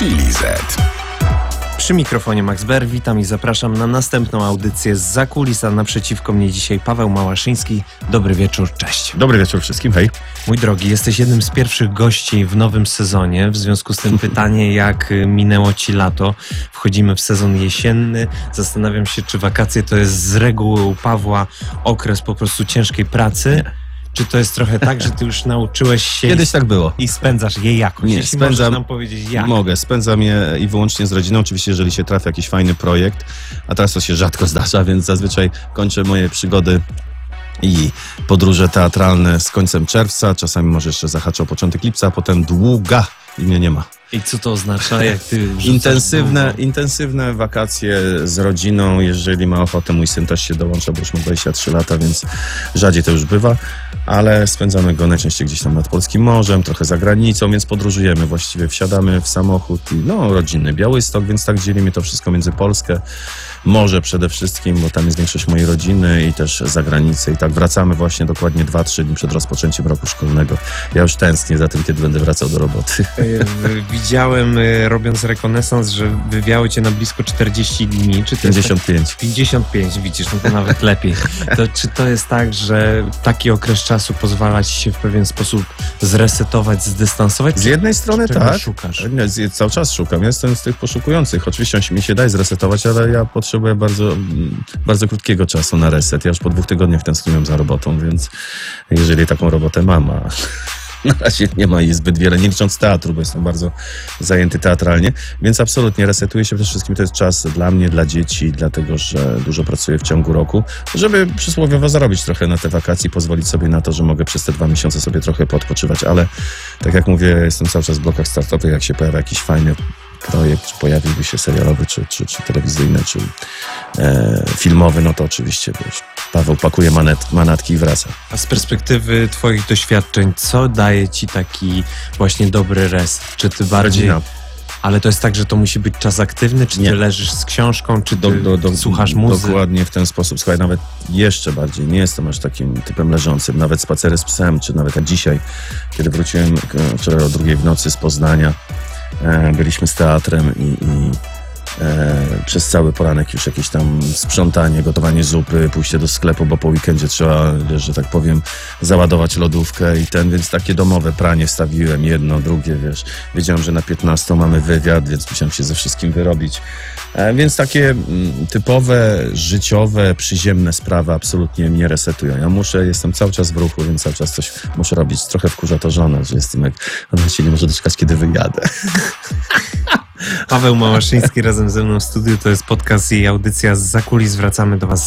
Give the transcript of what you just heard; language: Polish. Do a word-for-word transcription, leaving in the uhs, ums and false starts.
Chili Z. Przy mikrofonie Max Ber, witam i zapraszam na następną audycję z zakulisa. Naprzeciwko mnie dzisiaj Paweł Małaszyński. Dobry wieczór, cześć. Dobry wieczór wszystkim, hej. Mój drogi, jesteś jednym z pierwszych gości w nowym sezonie. W związku z tym pytanie, jak minęło ci lato? Wchodzimy w sezon jesienny. Zastanawiam się, czy wakacje to jest z reguły u Pawła okres po prostu ciężkiej pracy. Nie. Czy to jest trochę tak, że ty już nauczyłeś się... Kiedyś tak było. I spędzasz je jakoś? Nie, Jeśli spędzam, możesz nam powiedzieć jak. Mogę, spędzam je i wyłącznie z rodziną, oczywiście jeżeli się trafi jakiś fajny projekt, a teraz to się rzadko zdarza, więc zazwyczaj kończę moje przygody i podróże teatralne z końcem czerwca, czasami może jeszcze zahaczę o początek lipca, a potem długa i mnie nie ma. I co to oznacza, jak ty Intensywne, intensywne wakacje z rodziną, jeżeli ma ochotę, mój syn też się dołącza, bo już ma dwadzieścia trzy lata, więc rzadziej to już bywa, ale spędzamy go najczęściej gdzieś tam nad polskim morzem, trochę za granicą, więc podróżujemy, właściwie wsiadamy w samochód i no rodzinny Białystok, więc tak dzielimy to wszystko między Polskę, morze przede wszystkim, bo tam jest większość mojej rodziny i też za granicę i tak wracamy właśnie dokładnie dwa trzy dni przed rozpoczęciem roku szkolnego. Ja już tęsknię za tym, kiedy będę wracał do roboty. Widziałem, robiąc rekonesans, że wywiały cię na blisko czterdzieści dni. Czy to pięćdziesiąt pięć. Jest tak? pięćdziesiąt pięć, widzisz, no to nawet lepiej. To, czy to jest tak, że taki okres czasu pozwala ci się w pewien sposób zresetować, zdystansować? Z jednej strony czego tak. szukasz? Nie, z- cały czas szukam. Jestem z tych poszukujących. Oczywiście mi się daje zresetować, ale ja potrzebuję bardzo, mm, bardzo krótkiego czasu na reset. Ja już po dwóch tygodniach tęskniłem za robotą, więc jeżeli taką robotę mam, a na razie nie ma jej zbyt wiele, nie licząc teatru, bo jestem bardzo zajęty teatralnie, więc absolutnie resetuję się. Przede wszystkim to jest czas dla mnie, dla dzieci, dlatego, że dużo pracuję w ciągu roku, żeby przysłowiowo zarobić trochę na te wakacje, pozwolić sobie na to, że mogę przez te dwa miesiące sobie trochę poodpoczywać, ale tak jak mówię, jestem cały czas w blokach startowych, jak się pojawia jakiś fajny projekt, czy pojawiłby się serialowy, czy, czy, czy telewizyjny, czy e, filmowy, no to oczywiście, wiesz, Paweł pakuje manet, manatki i wraca. A z perspektywy twoich doświadczeń, co daje ci taki właśnie dobry reset? Czy ty bardziej... Rodzina. Ale to jest tak, że to musi być czas aktywny? Czy Nie. ty leżysz z książką? Czy ty Do, do, do, słuchasz muzyki? Dokładnie w ten sposób. Słuchaj, nawet jeszcze bardziej. Nie jestem aż takim typem leżącym. Nawet spacery z psem, czy nawet jak dzisiaj, kiedy wróciłem e, wczoraj o drugiej w nocy z Poznania, e, byliśmy z teatrem i, i e, przez cały poranek już jakieś tam sprzątanie, gotowanie zupy, pójście do sklepu, bo po weekendzie trzeba, wiesz, że tak powiem, załadować lodówkę i ten, więc takie domowe pranie wstawiłem, jedno, drugie, wiesz. Wiedziałem, że na piętnastą mamy wywiad, więc musiałem się ze wszystkim wyrobić. E, więc takie mm, typowe, życiowe, przyziemne sprawy absolutnie mnie resetują. Ja muszę, jestem cały czas w ruchu, więc cały czas coś muszę robić. Trochę wkurza to żonę, że jestem jak, ona się nie może doczekać, kiedy wyjadę. Paweł Małaszyński razem ze mną w studiu. To jest podcast i audycja z zakulis. Wracamy do was